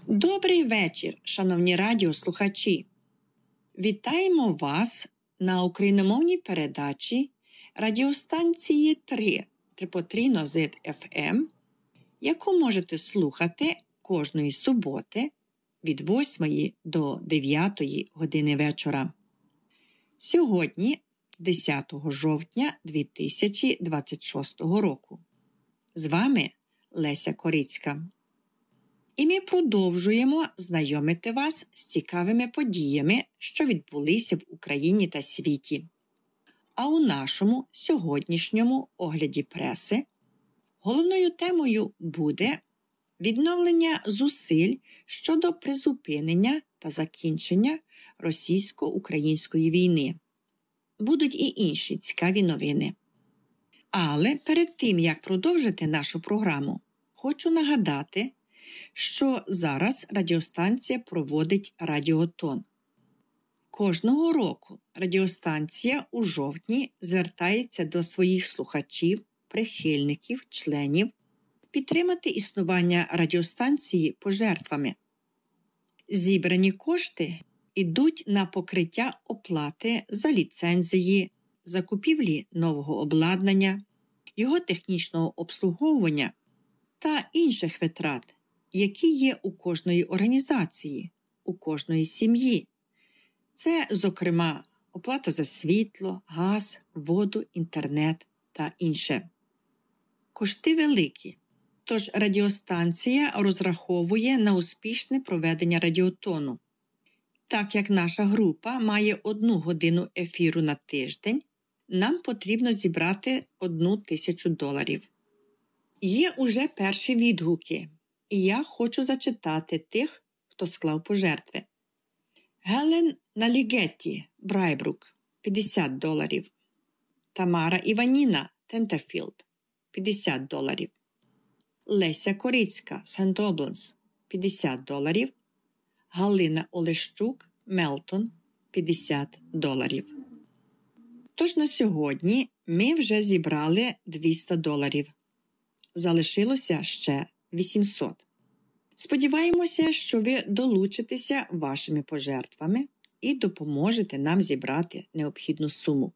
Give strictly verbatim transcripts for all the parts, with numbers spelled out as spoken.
Добрий вечір, шановні радіослухачі! Вітаємо вас на україномовній передачі радіостанції три три на зет еф ем, яку можете слухати кожної суботи від восьмої до дев'ятої години вечора. Сьогодні, десятого жовтня дві тисячі двадцять шостого року. З вами Леся Корицька. І ми продовжуємо знайомити вас з цікавими подіями, що відбулися в Україні та світі. А у нашому сьогоднішньому огляді преси головною темою буде відновлення зусиль щодо призупинення та закінчення російсько-української війни. Будуть і інші цікаві новини. Але перед тим, як продовжити нашу програму, хочу нагадати, що зараз радіостанція проводить радіотон. Кожного року радіостанція у жовтні звертається до своїх слухачів, прихильників, членів підтримати існування радіостанції пожертвами. Зібрані кошти йдуть на покриття оплати за ліцензії, закупівлі нового обладнання, його технічного обслуговування та інших витрат, які є у кожної організації, у кожної сім'ї. Це, зокрема, оплата за світло, газ, воду, інтернет та інше. Кошти великі, тож радіостанція розраховує на успішне проведення радіотону. Так як наша група має одну годину ефіру на тиждень, нам потрібно зібрати одну тисячу доларів. Є уже перші відгуки, і я хочу зачитати тих, хто склав пожертви. Гелен Налігетті, Брайбрук, п'ятдесят доларів. Тамара Іваніна, Тентерфілд, п'ятдесят доларів. Леся Корицька, Сент-Обланс, п'ятдесят доларів. Галина Олещук, Мелтон, п'ятдесят доларів. Тож на сьогодні ми вже зібрали двісті доларів. Залишилося ще вісімсот. Сподіваємося, що ви долучитеся вашими пожертвами і допоможете нам зібрати необхідну суму.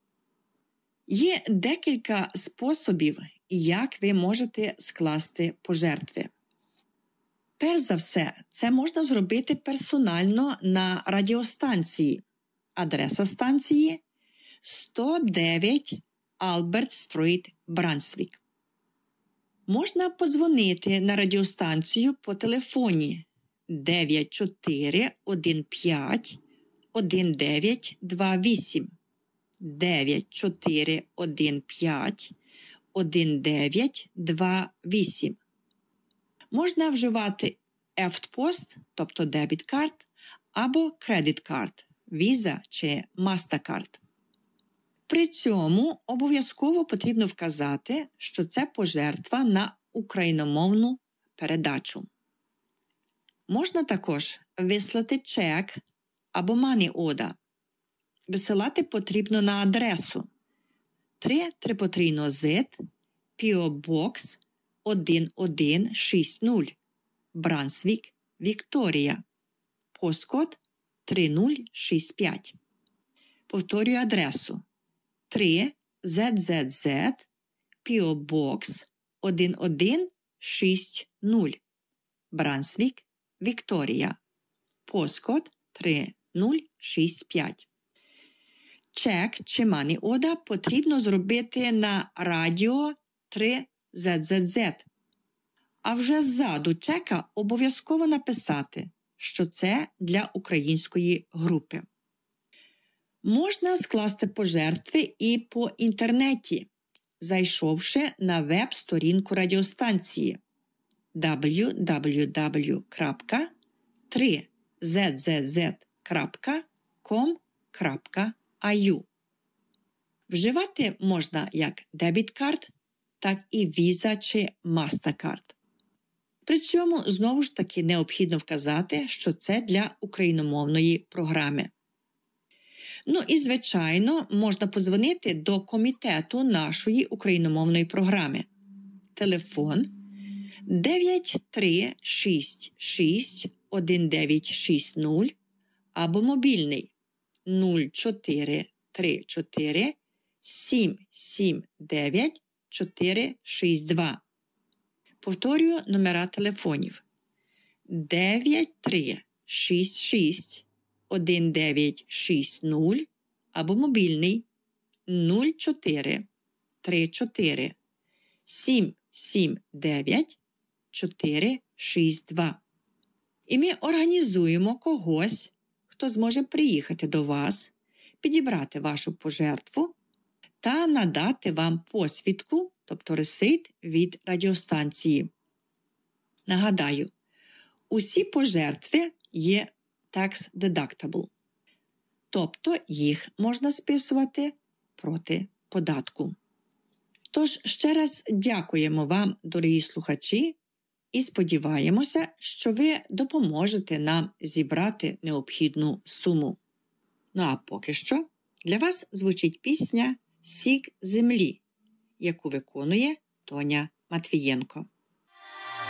Є декілька способів, як ви можете скласти пожертви. Перш за все, це можна зробити персонально на радіостанції. Адреса станції – сто дев'ять Альберт-стріт, Брансвік. Можна подзвонити на радіостанцію по телефоні дев'ять чотири один п'ять один дев'ять два вісім, дев'ять чотири один п'ять один дев'ять два вісім. Можна вживати еф ті пі о ес, тобто дебіт-карт, або кредит-карт, Visa чи MasterCard. При цьому обов'язково потрібно вказати, що це пожертва на україномовну передачу. Можна також вислати чек або мані-ордер. Висилати потрібно на адресу три три три на зет, пі о Box один один шість нуль, Брансвік, Вікторія, посткод три нуль шість п'ять. Повторюю адресу три зет зет зет, пі о Box один один шість нуль, Брансвік, Вікторія, посткод три нуль шість п'ять. Чек чи мані-ордер потрібно зробити на радіо три зет зет зет. А вже ззаду чека обов'язково написати, що це для української групи. Можна скласти пожертви і по інтернеті, зайшовши на веб-сторінку радіостанції дабл ю дабл ю дабл ю крапка три зет зет зет крапка ком крапка ай ю. Вживати можна як дебіт-карт, так і Visa чи MasterCard. При цьому, знову ж таки, необхідно вказати, що це для україномовної програми. Ну і, звичайно, можна подзвонити до комітету нашої україномовної програми. Телефон дев'ять три шість шість один дев'ять шість нуль або мобільний нуль чотири три чотири сім сім дев'ять чотири шість два. Повторюю номера телефонів дев'ять три шість шість один дев'ять шість нуль або мобільний нуль чотири три чотири сім сім дев'ять чотири шість два. І ми організуємо когось, хто зможе приїхати до вас, підібрати вашу пожертву та надати вам посвідку, тобто ресит від радіостанції. Нагадаю, усі пожертви є tax deductible, тобто їх можна списувати проти податку. Тож ще раз дякуємо вам, дорогі слухачі, і сподіваємося, що ви допоможете нам зібрати необхідну суму. Ну а поки що для вас звучить пісня «Сік землі», яку виконує Тоня Матвієнко.